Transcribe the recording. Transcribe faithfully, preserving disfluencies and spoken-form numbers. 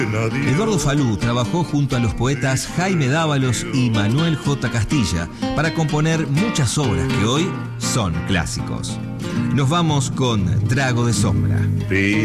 Eduardo Falú trabajó junto a los poetas Jaime Dávalos y Manuel J. Castilla para componer muchas obras que hoy son clásicos. Nos vamos con Trago de Sombra.